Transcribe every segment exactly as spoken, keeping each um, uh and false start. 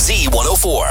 Z one oh four.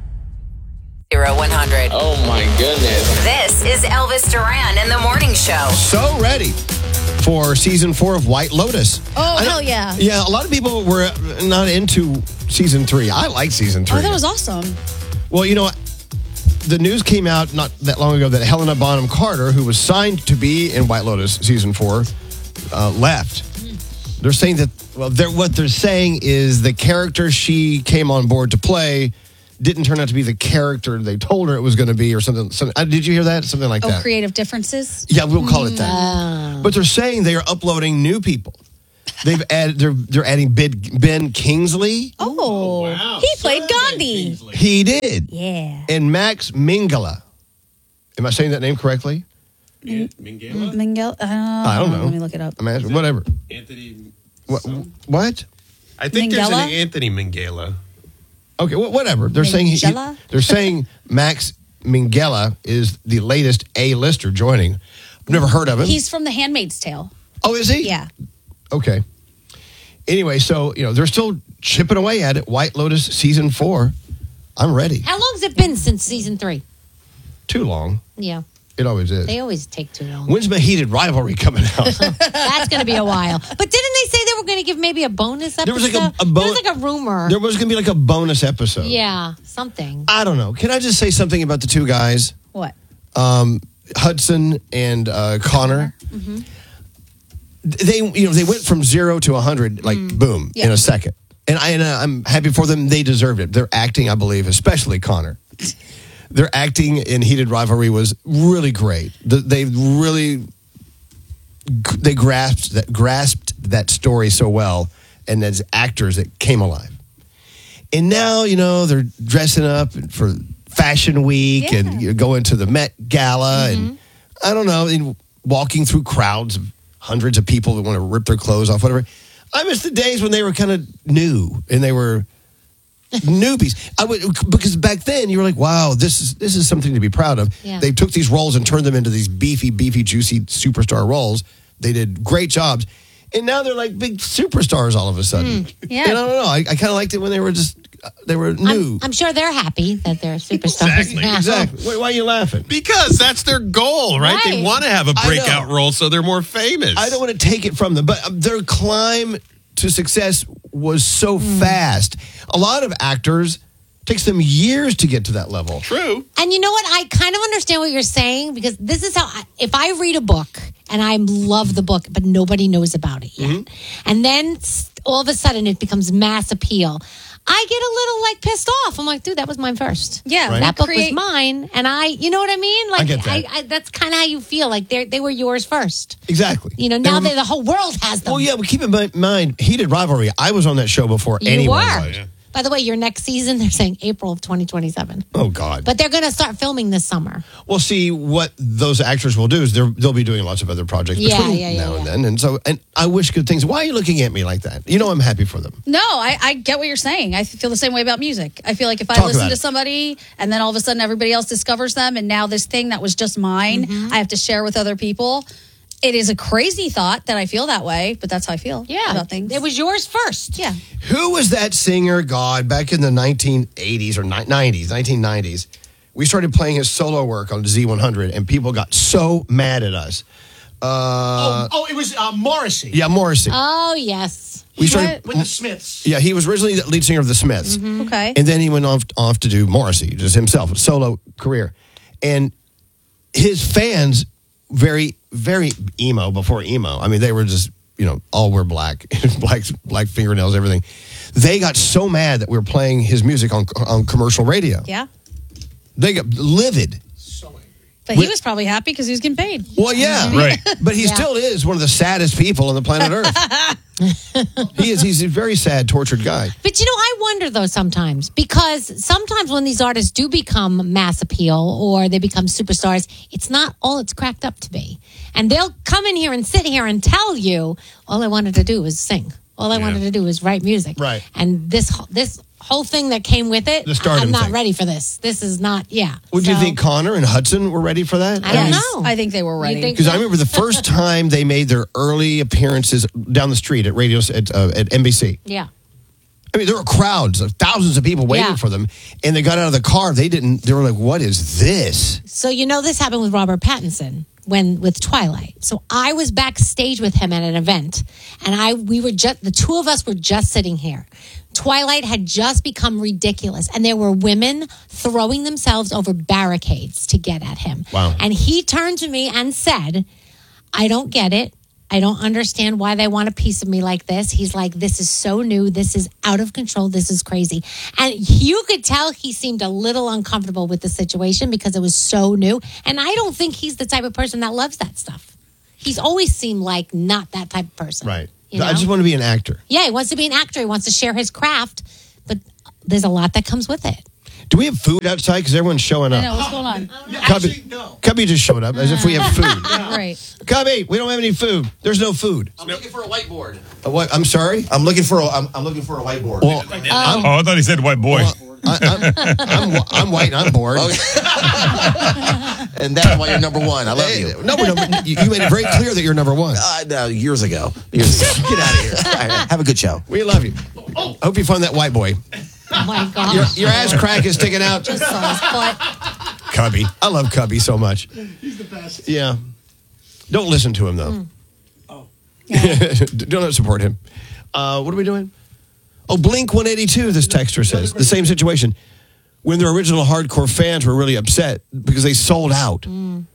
Zero one hundred. Oh my goodness. This is Elvis Duran in the morning show. So ready for season four of White Lotus. Oh, I hell don't- yeah. Yeah, a lot of people were not into season three. I like season three. Oh, that was awesome. Well, you know, the news came out not that long ago that Helena Bonham Carter, who was signed to be in White Lotus season four, uh, left. They're saying that, well, they're, what they're saying is the character she came on board to play didn't turn out to be the character they told her it was going to be or something. something uh, did you hear that? Something like Oh, that. creative differences? Yeah, we'll call it that. But they're saying they are uploading new people. They've added. They're they're adding Ben Kingsley. Oh, wow. he played Gandhi. He did. Yeah. And Max Minghella. Am I saying that name correctly? Minghella? Mingel? Uh, I don't know. Let me look it up. I'm asking. Whatever. Anthony. What? What? I think there's Minghella? an Anthony Minghella. Okay. Wh- whatever. They're saying. He, Minghella? they're saying Max Minghella is the latest A-lister joining. I've never heard of him. He's from The Handmaid's Tale. oh, is he? Yeah. Okay. Anyway, so you know they're still chipping away at it. White Lotus season four. I'm ready. How long's it been since season three? Too long. Yeah, It always is. they always take too long. When's my heated rivalry coming out? That's going to be a while. But didn't they say they were going to give maybe a bonus episode? There was like a- a bo- There was like a rumor. There was going to be like a bonus episode. Yeah, something. I don't know. Can I just say something about the two guys, What? um, Hudson and uh, Connor? Mm-hmm. They, you know, they went from zero to a hundred, like boom, Yeah. in a second. And, I, and uh, I'm happy for them. They deserved it. Their acting, I believe, especially Connor. Their acting in Heated Rivalry was really great. The, they really they grasped that grasped that story so well, and as actors, it came alive. And now, you know, they're dressing up for Fashion Week Yeah. and you know, going to the Met Gala, and I don't know, and walking through crowds of hundreds of people that want to rip their clothes off, whatever. I miss the days when they were kind of new and they were newbies. I would because back then you were like, wow, this is this is something to be proud of. Yeah. They took these roles and turned them into these beefy, beefy, juicy superstar roles. They did great jobs, and now they're like big superstars all of a sudden. Yeah. And I don't know. I, I kind of liked it when they were just uh, they were new. I'm, I'm sure they're happy that they're superstars. Exactly, now. exactly. Why, why are you laughing? Because that's their goal, right? They Right. want to have a I breakout know. role so they're more famous. I don't want to take it from them, but um, their climb to success was so fast. A lot of actors takes them years to get to that level. True. And you know what? I kind of understand what you're saying because this is how, I, if I read a book and I love the book, but nobody knows about it yet, and then s- all of a sudden it becomes mass appeal, I get a little like pissed off. I'm like, dude, that was mine first. Yeah. Right. That book create- was mine, and I, you know what I mean? Like, I get that. I, that's kind of how you feel. Like they they were yours first. Exactly. You know, They now were- that the whole world has them. Well, yeah, but keep in mi- mind, Heated Rivalry, I was on that show before you anyone were. was. By the way, your next season, they're saying April of twenty twenty-seven. Oh, God. But they're going to start filming this summer. Well, see, what those actors will do is they're, they'll be doing lots of other projects Yeah, between yeah, yeah, now and yeah. then. And so, and I wish good things. Why are you looking at me like that? You know I'm happy for them. No, I, I get what you're saying. I feel the same way about music. I feel like if I Talk listen about to it. somebody and then all of a sudden everybody else discovers them and now this thing that was just mine, I have to share with other people. It is a crazy thought that I feel that way, but that's how I feel Yeah. about things. It was yours first. yeah. Who was that singer, God, back in the nineteen eighties or ni- nineties, nineteen nineties? We started playing his solo work on Z one hundred, and people got so mad at us. Uh, oh, oh, it was uh, Morrissey yeah, Morrissey. Oh, yes. we started. with the Smiths. Yeah, he was originally the lead singer of the Smiths. Okay. And then he went off off to do Morrissey, just himself, a solo career. And his fans, very, very emo before emo. I mean, they were just, you know, all wear black, black, black fingernails, everything. They got so mad that we were playing his music on on commercial radio. yeah. They got livid. But he With- was probably happy because he was getting paid. Well, yeah, Right. But he Yeah. still is one of the saddest people on the planet Earth. he is. He's a very sad, tortured guy. But you know, I wonder though sometimes because sometimes when these artists do become mass appeal or they become superstars, it's not all it's cracked up to be. And they'll come in here and sit here and tell you, all I wanted to do was sing. All I Yeah. wanted to do was write music. Right. And this this whole thing that came with it, The stardom I'm not thing. ready for this. This is not, yeah. Would you So- think Connor and Hudson were ready for that? I don't Yes. know. I think they were ready. think- Because I remember the first time they made their early appearances down the street at radio at, uh, at N B C. Yeah. I mean, there were crowds of thousands of people waiting Yeah. for them, and they got out of the car. They didn't. They were like, "What is this?" So you know this happened with Robert Pattinson when with Twilight. So I was backstage with him at an event, and I we were just the two of us were just sitting here. Twilight had just become ridiculous, and there were women throwing themselves over barricades to get at him. Wow. And he turned to me and said, "I don't get it. I don't understand why they want a piece of me like this." He's like, "This is so new. This is out of control. This is crazy." And you could tell he seemed a little uncomfortable with the situation because it was so new. And I don't think he's the type of person that loves that stuff. He's always seemed like not that type of person. Right. You know? I just want to be an actor. Yeah, he wants to be an actor. He wants to share his craft. But there's a lot that comes with it. Do we have food outside? Because everyone's showing I up. know what's going on. Actually, Cubby, no. Cubby just showed up as if we have food. Great. Cubby, we don't have any food. There's no food. I'm looking for a whiteboard. Uh, what? I'm sorry. I'm looking for a, I'm, I'm looking for a whiteboard. Well, I'm, Oh, I thought he said white boy. I, I'm, I'm, I'm white and I'm bored. And that's why you're number one. I love Hey, you. No, we're number, you you made it very clear that you're number one. Uh, no, years ago. Years ago. Get out of here. All right, have a good show. We love you. I hope you find that white boy. Oh, my God. Your, your ass crack is sticking out. Just saw his butt. Cubby. I love Cubby so much. He's the best. Yeah. Don't listen to him, though. Oh. Don't support him. Uh, what are we doing? Oh, Blink one eighty-two, this texter says. The same situation. When their original hardcore fans were really upset because they sold out.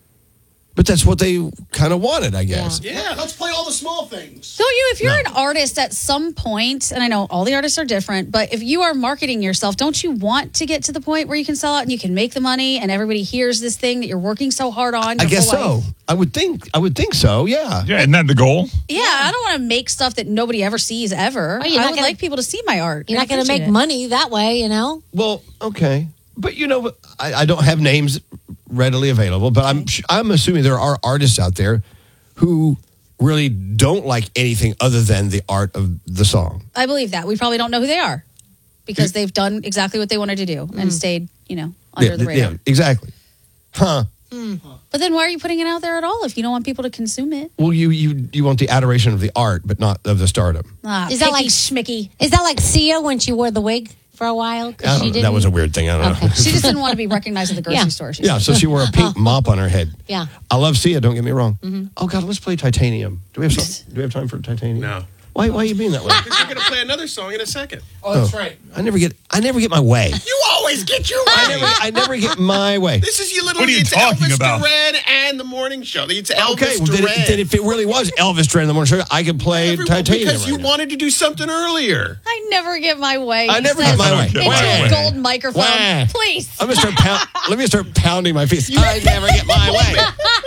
But that's what they kind of wanted, I guess. Yeah, let's play all the small things. Don't you, if you're an artist at some point, and I know all the artists are different, but if you are marketing yourself, don't you want to get to the point where you can sell out and you can make the money and everybody hears this thing that you're working so hard on? I your guess whole so. life? I would think. I would think so. Yeah. Yeah, isn't that the goal? Yeah, I don't want to make stuff that nobody ever sees ever. Oh, you're I not would gonna- like people to see my art. You're and not going to make appreciate it. money that way, you know? Well, okay, but you know, I, I don't have names readily available, but I'm I'm assuming there are artists out there who really don't like anything other than the art of the song. I believe that. We probably don't know who they are because they've done exactly what they wanted to do and stayed, you know, under Yeah, the radar. yeah, exactly. Huh. But then why are you putting it out there at all if you don't want people to consume it? Well, you you you want the adoration of the art, but not of the stardom. Ah, Is that like- schmicky? Is that like Sia when she wore the wig for a while? 'Cause I don't she know. didn't. That was a weird thing. I don't Okay. know. She just didn't want to be recognized at the grocery Yeah. store. She Yeah, said. so she wore a pink mop on her head. Yeah. I love Sia. Don't get me wrong. Oh God, let's play Titanium. Do we have some, Do we have time for Titanium? No. Why Why are you being that way? Because you're going to play another song in a second. Oh, that's right. I never get I never get my way. You always get your I way. never I never get my way. This is you literally What are you it's talking Elvis about? Duran and the morning show. It's Elvis Okay, well, Duran. then, then if it really was Elvis Duran in the morning show, I could play Everyone- Titanium. because you right now. wanted to do something earlier. I never get my way. I never He get my says way. Into Wah. a gold microphone. Wah. Please. I'm gonna start pound, let me start pounding my feet. I never get my way.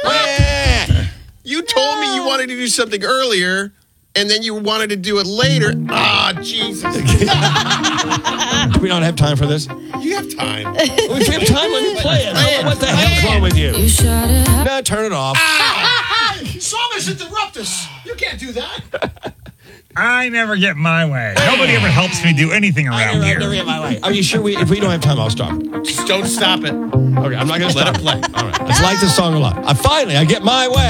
Wah. You told me you wanted to do something earlier, and then you wanted to do it later. Ah, Jesus. Do we not have time for this? You have time. Well, if we have time, let me play it. Play it. What the Play hell's it. wrong with you? No, turn it off. Song interrupt us. You can't do that. I never get my way. Nobody ever helps me do anything around here. get my way. Are you sure? We, if we don't have time, I'll stop. Just don't stop it. Okay, I'm not gonna Let stop. it play. All right. I like this song a lot. I finally, I get my way.